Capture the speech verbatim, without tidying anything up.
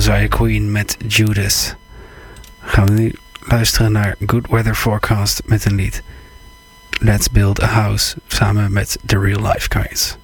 Messiah Queen met Judas. Gaan we nu luisteren naar Good Weather Forecast met een lied Let's Build a House samen met The Real Life Guys.